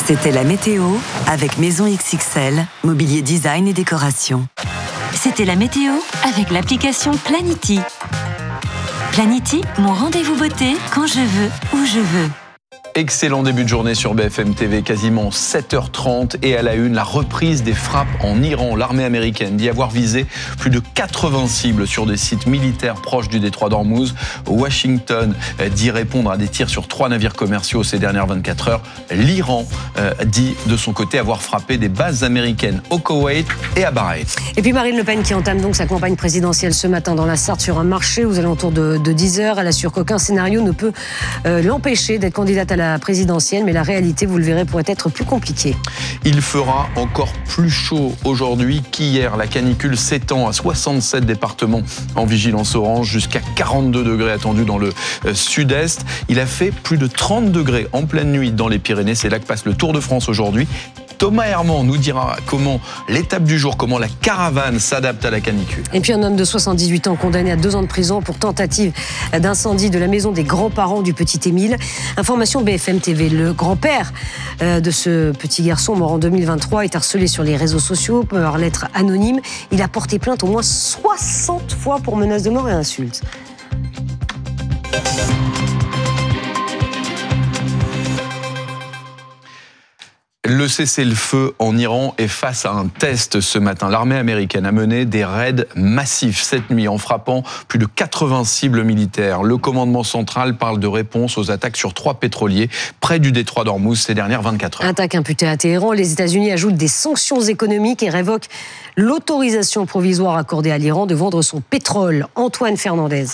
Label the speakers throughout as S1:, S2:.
S1: C'était la météo avec Maison XXL, mobilier design et décoration.
S2: C'était la météo avec l'application Planity. Planity, mon rendez-vous beauté quand je veux, où je veux.
S3: Excellent début de journée sur BFM TV, quasiment 7h30 et à la une, la reprise des frappes en Iran. L'armée américaine dit avoir visé plus de 80 cibles sur des sites militaires proches du détroit d'Ormuz. Washington dit répondre à des tirs sur 3 navires commerciaux ces dernières 24 heures. L'Iran dit de son côté avoir frappé des bases américaines au Koweït et à Bahreïn.
S4: Et puis Marine Le Pen qui entame donc sa campagne présidentielle ce matin dans la Sarthe sur un marché aux alentours de 10h. Elle assure qu'aucun scénario ne peut l'empêcher d'être candidate à la présidentielle, mais la réalité, vous le verrez, pourrait être plus compliquée.
S3: Il fera encore plus chaud aujourd'hui qu'hier. La canicule s'étend à 67 départements en vigilance orange, jusqu'à 42 degrés attendus dans le sud-est. Il a fait plus de 30 degrés en pleine nuit dans les Pyrénées. C'est là que passe le Tour de France aujourd'hui. Thomas Herman nous dira comment l'étape du jour, comment la caravane s'adapte à la canicule.
S4: Et puis un homme de 78 ans condamné à 2 ans de prison pour tentative d'incendie de la maison des grands-parents du petit Émile. Information BFM TV. Le grand-père de ce petit garçon mort en 2023 est harcelé sur les réseaux sociaux par lettre anonyme. Il a porté plainte au moins 60 fois pour menaces de mort et insultes.
S3: Le cessez-le-feu en Iran est face à un test ce matin. L'armée américaine a mené des raids massifs cette nuit en frappant plus de 80 cibles militaires. Le commandement central parle de réponse aux attaques sur 3 pétroliers près du détroit d'Ormuz ces dernières 24 heures.
S4: Attaque imputée à Téhéran. Les États-Unis ajoutent des sanctions économiques et révoquent l'autorisation provisoire accordée à l'Iran de vendre son pétrole. Antoine Fernandez.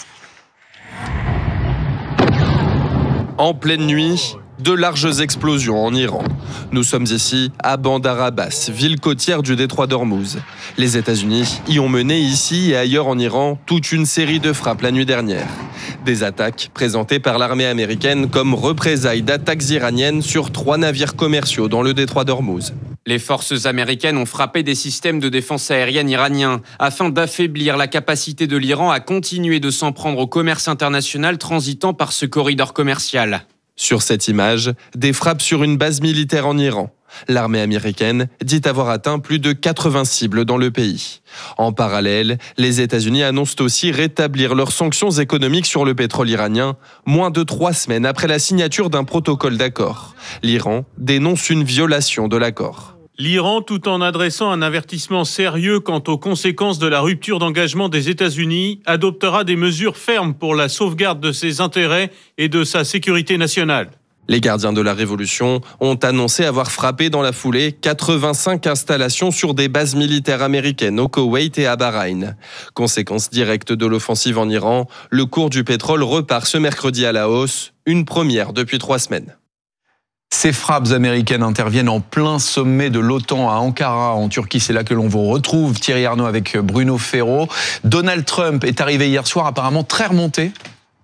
S5: En pleine nuit, de larges explosions en Iran. Nous sommes ici à Bandar Abbas, ville côtière du détroit d'Ormuz. Les États-Unis y ont mené ici et ailleurs en Iran toute une série de frappes la nuit dernière. Des attaques présentées par l'armée américaine comme représailles d'attaques iraniennes sur 3 navires commerciaux dans le détroit d'Ormuz.
S6: Les forces américaines ont frappé des systèmes de défense aérienne iraniens afin d'affaiblir la capacité de l'Iran à continuer de s'en prendre au commerce international transitant par ce corridor commercial.
S5: Sur cette image, des frappes sur une base militaire en Iran. L'armée américaine dit avoir atteint plus de 80 cibles dans le pays. En parallèle, les États-Unis annoncent aussi rétablir leurs sanctions économiques sur le pétrole iranien, moins de 3 semaines après la signature d'un protocole d'accord. L'Iran dénonce une violation de l'accord.
S7: L'Iran, tout en adressant un avertissement sérieux quant aux conséquences de la rupture d'engagement des États-Unis, adoptera des mesures fermes pour la sauvegarde de ses intérêts et de sa sécurité nationale.
S5: Les gardiens de la Révolution ont annoncé avoir frappé dans la foulée 85 installations sur des bases militaires américaines au Koweït et à Bahreïn. Conséquence directe de l'offensive en Iran, le cours du pétrole repart ce mercredi à la hausse, une première depuis 3 semaines.
S3: Ces frappes américaines interviennent en plein sommet de l'OTAN à Ankara, en Turquie. C'est là que l'on vous retrouve, Thierry Arnaud avec Bruno Ferraud. Donald Trump est arrivé hier soir apparemment très remonté.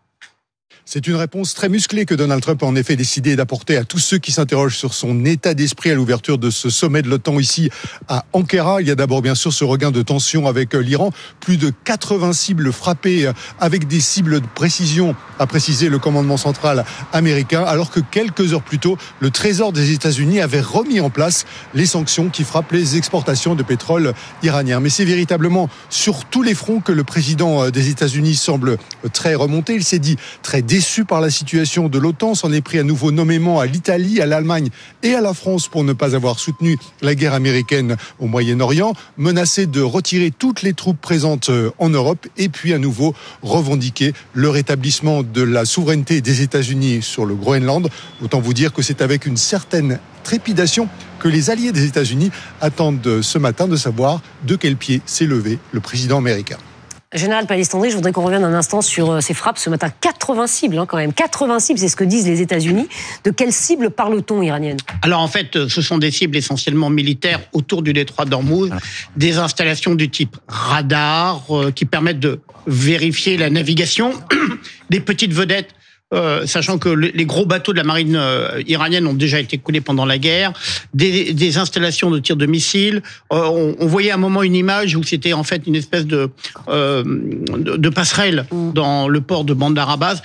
S8: C'est une réponse très musclée que Donald Trump a en effet décidé d'apporter à tous ceux qui s'interrogent sur son état d'esprit à l'ouverture de ce sommet de l'OTAN ici à Ankara. Il y a d'abord bien sûr ce regain de tension avec l'Iran. Plus de 80 cibles frappées avec des cibles de précision, a précisé le commandement central américain, alors que quelques heures plus tôt, le Trésor des États-Unis avait remis en place les sanctions qui frappent les exportations de pétrole iranien. Mais c'est véritablement sur tous les fronts que le président des États-Unis semble très remonté. Il s'est dit très déçu par la situation de l'OTAN, s'en est pris à nouveau nommément à l'Italie, à l'Allemagne et à la France pour ne pas avoir soutenu la guerre américaine au Moyen-Orient, menacé de retirer toutes les troupes présentes en Europe et puis à nouveau revendiquer le rétablissement de la souveraineté des États-Unis sur le Groenland. Autant vous dire que c'est avec une certaine trépidation que les alliés des États-Unis attendent ce matin de savoir de quel pied s'est levé le président américain.
S4: Général Palestandri, je voudrais qu'on revienne un instant sur ces frappes ce matin. 80 cibles quand même. 80 cibles, c'est ce que disent les États-Unis. De quelles cibles parle-t-on iranienne ?
S9: Alors en fait, ce sont des cibles essentiellement militaires autour du détroit d'Ormuz. Des installations du type radar qui permettent de vérifier la navigation. Des petites vedettes. Sachant que les gros bateaux de la marine iranienne ont déjà été coulés pendant la guerre, des installations de tir de missiles. On voyait à un moment une image où c'était en fait une espèce de passerelle dans le port de Bandar Abbas.